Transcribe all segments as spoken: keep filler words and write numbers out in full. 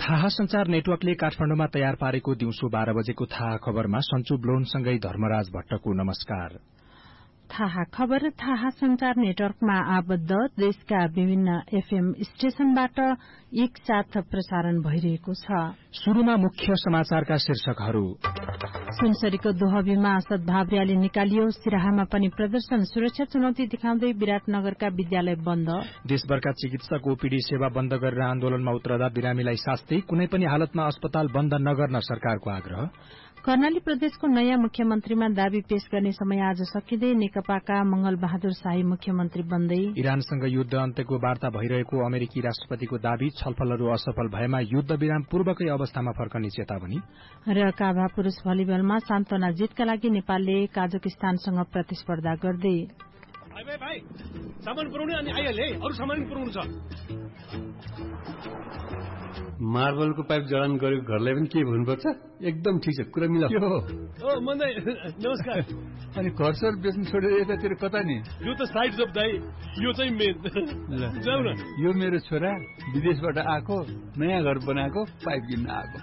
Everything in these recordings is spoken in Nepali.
थाहा संचार नेटवर्कले काठमाडौँमा तयार पारेको दिउँसो बाह्र बजेको थाहा खबरमा सञ्चु ब्लोनसँगै धर्मराज भट्टको नमस्कार। थाहा खबर थाहा संचार नेटवर्कमा आबद्ध देशका विभिन्न एफएम स्टेशनबाट एकसाथ प्रसारण भइरहेको छ। शुरूमा मुख्य समाचारका शीर्षकहरू। सुनसरीको दोहबीमा सद्भाव रयाली निकालियो। सिराहामा पनि प्रदर्शन। सुरक्षा चुनौती देखाउँदै विराटनगरका विद्यालय बन्द। देशभरका चिकित्सक ओपीडी सेवा बन्द गरेर आन्दोलनमा उत्रदा बिरामीलाई शास्ति। कुनै पनि हालतमा अस्पताल बन्द नगर्न सरकारको आग्रह। कर्णाली प्रदेशको नयाँ मुख्यमन्त्रीमा दावी पेश गर्ने समय आज सकिँदै नेकपाका मंगल बहादुर शाही मुख्यमन्त्री बन्दै। इरानसँग युद्ध अन्त्यको वार्ता भइरहेको अमेरिकी राष्ट्रपतिको दावी। छलफलहरू असफल भएमा युद्ध विराम पूर्वकै अवस्थामा फर्कने चेतावनी। र काभा पुरूष भलिबलमा सान्तवना जितका लागि नेपालले काजाकिस्तानसँग प्रतिस्पर्धा गर्दै। मार्बलको पाइप जडान गरेको घरलाई पनि के भन्नुपर्छ? एकदम ठिक छ, कुरा मिला। नमस्कार। अनि घर सर बेच्नु छोडेर यतातिर कता नि? यो त साइड जब दाइ, यो चाहिँ मेन। जाऊ न। यो मेरो छोरा विदेशबाट आएको, नयाँ घर बनाएको, पाइप किन्न आएको।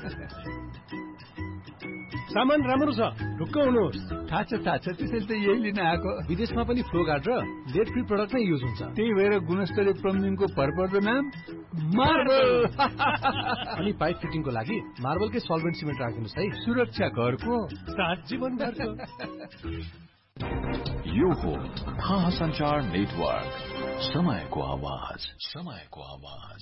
सामान राम्रो छ, ढुक्क हुनुहोस्। थाहा छ थाहा छ, त्यसैले त यही लिन आएको। विदेशमा पनि फ्लो गार्ड र लेड फ्री प्रडक्ट नै युज हुन्छ। त्यही भएर गुणस्तरीय प्लम्बिङको भरपर्दो नाम मार्बल। अनि पाइप फिटिङको लागि मार्बलकै सल्भेन्ट सिमेन्ट राखिदिनुहोस् है। सुरक्षा घरको साथ जीवनभरको। यो हो थाहा संचार नेटवर्क, समयको आवाज, समयको आवाज।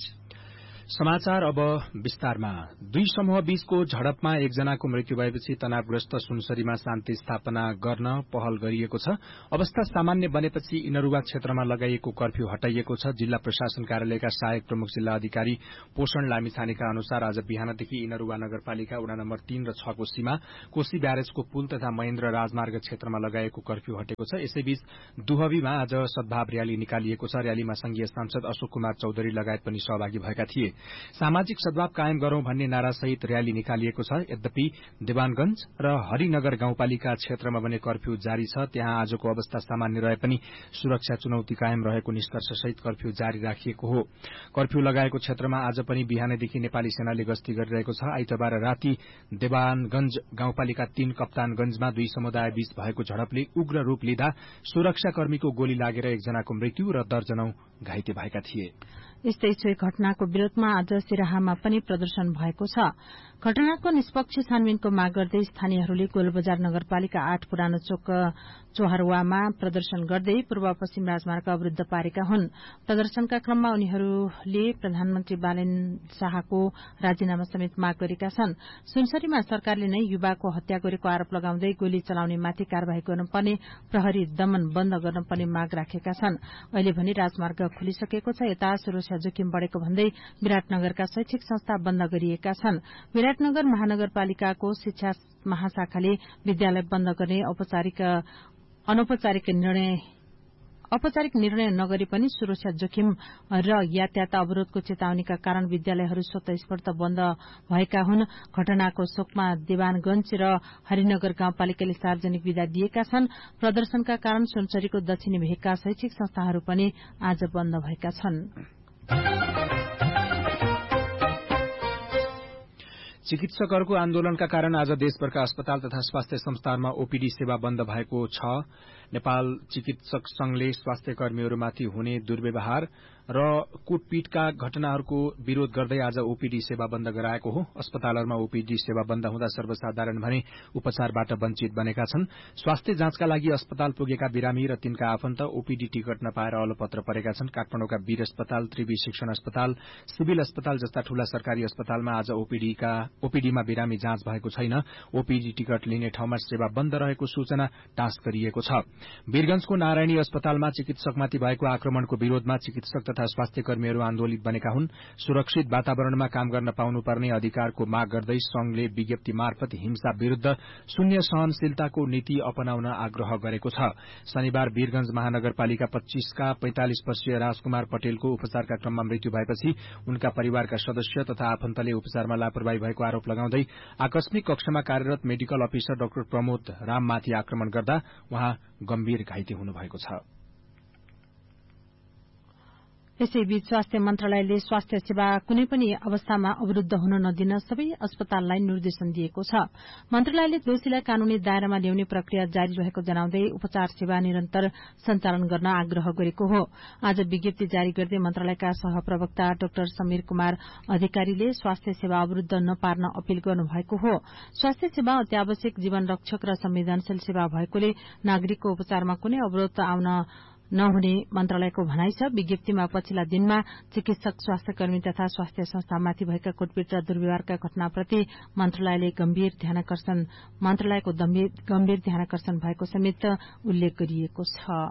समाचार अब विस्तारमा। दुई समूह बीचको झडपमा एकजनाको मृत्यु भएपछि तनावग्रस्त सुनसरीमा शान्ति स्थापना गर्न पहल गरिएको छ। अवस्था सामान्य बनेपछि इनरुवा क्षेत्रमा लगाइएको कर्फ्यू हटाइएको छ। जिल्ला प्रशासन कार्यालयका सहायक प्रमुख जिल्ला अधिकारी पोषण लामिछानेका अनुसार आज बिहानदेखि इनरुवा नगरपालिका वडा नम्बर तीन र छ को सीमा, कोशी ब्यारेजको पुल तथा महेन्द्र राजमार्ग क्षेत्रमा लगाएको कर्फ्यू हटेको छ। यसैबीच दुहबीमा आज सद्भाव रयाली निकालिएको छ। रयालीमा संघीय सांसद अशोक कुमार चौधरी लगायत पनि सहभागी भएका थिए। सामाजिक सद्भाव कायम गरौं भन्ने नारासहित रयाली निकालिएको छ। यद्यपि देवानगंज र हरिनगर गाउँपालिका क्षेत्रमा भने कर्फ्यू जारी छ। त्यहाँ आजको अवस्था सामान्य रहे पनि सुरक्षा चुनौती कायम रहेको निष्कर्षसहित कर्फ्यू जारी राखिएको हो। कर्फ्यू लगाएको क्षेत्रमा आज पनि बिहानैदेखि नेपाली सेनाले गस्ती गरिरहेको छ। आइतबार राति देवानगंज गाउँपालिका तीन कप्तानगंजमा दुई समुदाय बीच भएको झडपले उग्र रूप लिँदा सुरक्षाकर्मीको गोली लागेर एकजनाको मृत्यु र दर्जनौं घाइते भएका थिए। यस्तै सोही घटनाको विरोधमा आज सिराहामा पनि प्रदर्शन भएको छ। घटनाको निष्पक्ष छानबिनको माग गर्दै स्थानीयहरूले गोलबजार नगरपालिका आठ पुरानो चोक चोहरुवामा प्रदर्शन गर्दै पूर्व पश्चिम राजमार्ग अवरूद्ध पारेका हुन्। प्रदर्शनका क्रममा उनीहरूले प्रधानमन्त्री बालेन शाहको राजीनामा समेत माग गरेका छन्। सुनसरीमा सरकारले नै युवाको हत्या गरेको आरोप लगाउँदै गोली चलाउनेमाथि कार्यवाही गर्नुपर्ने, प्रहरी दमन बन्द गर्नुपर्ने माग राखेका छन्। अहिले भने राजमार्ग खुलिसकेको छ। यता सुरक्षा जोखिम बढ़ेको भन्दै विराटनगरका शैक्षिक संस्था बन्द गरिएका छन्। विराटनगर महानगरपालिकाको शिक्षा महाशाखाले विद्यालय बन्द गर्ने औपचारिक अनौपचारिक निर्णय औपचारिक निर्णय नगरे पनि सुरक्षा जोखिम र यातायात अवरोधको चेतावनीका कारण विद्यालयहरू स्वतःस्फूर्त बन्द भएका हुन्। घटनाको शोकमा देवानगंज र हरिनगर गाउँपालिकाले सार्वजनिक विदा दिएका छन्। प्रदर्शनका कारण सुनसरीको दक्षिणी भेगका शैक्षिक संस्थाहरू पनि आज बन्द भएका छन्। चिकित्सकहरूको आन्दोलनका कारण आज देशभरका अस्पताल तथा स्वास्थ्य संस्थानमा ओपीडी सेवा बन्द भएको छ। नेपाल चिकित्सक संघले स्वास्थ्य कर्मीहरूमाथि हुने दुर्व्यवहार र कुटपिटका घटनाहरूको विरोध गर्दै आज ओपीडी सेवा बन्द गराएको हो। अस्पतालहरूमा ओपीडी सेवा बन्द हुँदा सर्वसाधारण भने उपचारबाट वञ्चित बनेका छन्। स्वास्थ्य जाँचका लागि अस्पताल पुगेका बिरामी र तिनका आफन्त ओपीडी टिकट नपाएर अलपत्र परेका छन्। काठमाडौँका वीर अस्पताल, त्रिवी शिक्षण अस्पताल, सिभिल अस्पताल जस्ता ठूला सरकारी अस्पतालमा आज ओपीडीका ओपीडीमा बिरामी जाँच भएको छैन। ओपीडी टिकट लिने ठाउँमा सेवा बन्द रहेको सूचना टाँस गरिएको छ। वीरगंजको नारायणी अस्पतालमा चिकित्सकमाथि भएको आक्रमणको विरोधमा चिकित्सक तथा स्वास्थ्य कर्मीहरू आन्दोलित बनेका हुन्। सुरक्षित वातावरणमा काम गर्न पाउनुपर्ने अधिकारको माग गर्दै संघले विज्ञप्ति मार्फत हिंसा विरूद्ध शून्य सहनशीलताको नीति अपनाउन आग्रह गरेको छ। शनिबार वीरगंज महानगरपालिका पच्चीसका पैंतालिस वर्षीय राजकुमार पटेलको उपचारका क्रममा मृत्यु भएपछि उनका परिवारका सदस्य तथा आफन्तले उपचारमा लापरवाही भएको आरोप लगाउँदै आकस्मिक कक्षमा कार्यरत मेडिकल अफिसर डाक्टर प्रमोद राममाथि आक्रमण गर्दा उहाँ गम्भीर घाइते हुनुभएको छ। यसैबीच स्वास्थ्य मन्त्रालयले स्वास्थ्य सेवा कुनै पनि अवस्थामा अवरूद्ध हुन नदिन सबै अस्पताललाई निर्देशन दिएको छ। मन्त्रालयले दोषीलाई कानूनी दायरामा ल्याउने प्रक्रिया जारी रहेको जनाउँदै उपचार सेवा निरन्तर सञ्चालन गर्न आग्रह गरेको हो। आज विज्ञप्ति जारी गर्दै मन्त्रालयका सहप्रवक्ता डाक्टर समीर कुमार अधिकारीले स्वास्थ्य सेवा अवरूद्ध नपार्न अपील गर्नुभएको हो। स्वास्थ्य सेवा अत्यावश्यक जीवन रक्षक र संवेदनशील सेवा भएकोले नागरिकको उपचारमा कुनै अवरोध आउन नहुने मन्त्रालयको भनाइ छ। विज्ञप्तिमा पछिल्ला दिनमा चिकित्सक, स्वास्थ्यकर्मी तथा स्वास्थ्य संस्थामाथि भएका कुटपिट र दुर्व्यवहारका घटनाप्रति मन्त्रालयले गम्भीर ध्यानाकर्षण मन्त्रालयको गम्भीर ध्यानाकर्षण भएको समेत उल्लेख गरिएको छ।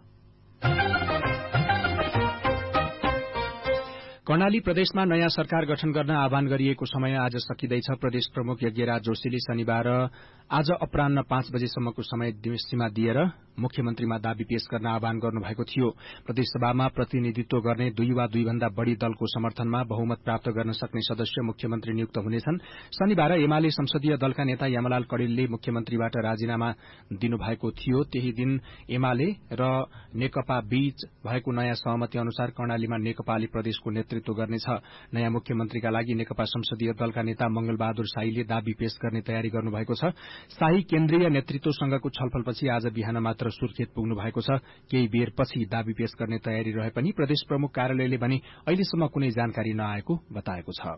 कर्णाली प्रदेशमा नयाँ सरकार गठन गर्न आह्वान गरिएको समय आज सकिँदैछ। प्रदेश प्रमुख यज्ञराज जोशीले शनिबार आज अपराह्न पाँच बजेसम्मको समय सीमा दिएर मुख्यमन्त्रीमा दावी पेश गर्न आह्वान गर्नुभएको थियो। प्रदेशसभामा प्रतिनिधित्व गर्ने दुई वा दुईभन्दा बढ़ी दलको समर्थनमा बहुमत प्राप्त गर्न सक्ने सदस्य मुख्यमन्त्री नियुक्त हुनेछन्। शनिबार एमाले संसदीय दलका नेता यामलाल कड़ेलले मुख्यमन्त्रीबाट राजीनामा दिनुभएको थियो। त्यही दिन एमाले र नेकपा बीच भएको नयाँ सहमति अनुसार कर्णालीमा नेकपाले प्रदेशको नेतृत्व गर्नेछ। नयाँ मुख्यमन्त्रीका लागि नेकपा संसदीय दलका नेता मंगलबहादुर शाहीले दावी पेश गर्ने तयारी गर्नुभएको छ। शाही केन्द्रीय नेतृत्वसँगको छलफलपछि आज बिहान मात्र सुर्खेत पुग्नु भएको छ। केही बेरपछि दावी पेश गर्ने तयारी रहे पनि प्रदेश प्रमुख कार्यालयले भने अहिलेसम्म कुनै जानकारी नआएको बताएको छ।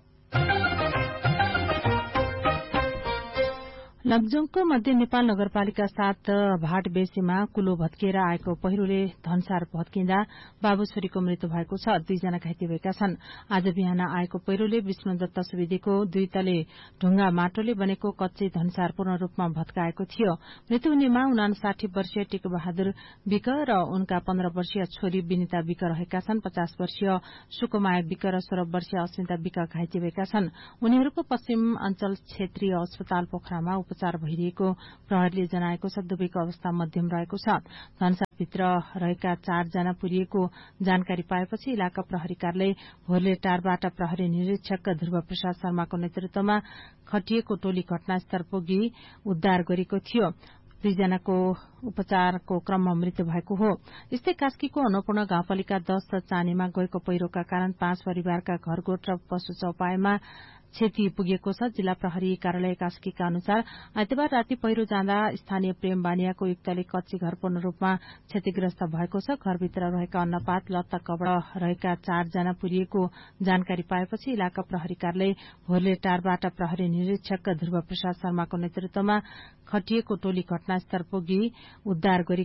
लमजुङको मध्य नेपाल नगरपालिका साथ भाट बेसीमा कुलो भत्किएर आएको पहिरोले धनसार भत्किँदा बाबु छोरीको मृत्यु भएको छ। दुईजना घाइते भएका छन्। आज बिहान आएको पहिरोले विष्णुदत्त सुवेदीको दुई तले ढुंगा माटोले बनेको कच्ची धनसार पूर्ण रूपमा भत्काएको थियो। मृत्यु हुनेमा उनासाठी वर्षीय टिकबहादुर विक र उनका पन्ध्र वर्षीय छोरी विनिता विक रहेका छन्। पचास वर्षीय सुकुमाया विक र सोह्र वर्षीय अस्मिता विक घाइते भएका छन्। उनीहरूको पश्चिम अञ्चल क्षेत्रीय अस्पताल पोखरामा उपचार भइरहेको प्रहरीले जनाएको छ। दुवैको अवस्था मध्यम रहेको छ। धनसारभित्र रहेका चारजना पुरिएको जानकारी पाएपछि इलाका प्रहरी कार्यालय भोरलेटारबाट प्रहरी निरीक्षक ध्रुव प्रसाद शर्माको नेतृत्वमा खटिएको टोली घटनास्थल पुगी उद्धार गरेको थियो। दुईजनाको उपचारको क्रममा मृत्यु भएको हो। यस्तै कास्कीको अन्नपूर्ण गाउँपालिका दश चानेमा गएको पहिरोका कारण पाँच परिवारका घरगोठ र पशु चौपायामा क्षति पुगेको छ। जिल्ला प्रहरी कार्यालय कास्कीका अनुसार आइतबार राति पहिरो जाँदा स्थानीय प्रेम बानियाको युक्तले कच्ची घर पूर्ण रूपमा क्षतिग्रस्त भएको छ। घरभित्र रहेका अन्नपात लत्ता कपड़ा रहेका चारजना पुरिएको जानकारी पाएपछि इलाका प्रहरी कार्यालय भोरलेटारबाट प्रहरी निरीक्षक ध्रुव प्रसाद शर्माको नेतृत्वमा खटिएको टोली घटनास्थल पुगी उद्धार गरेको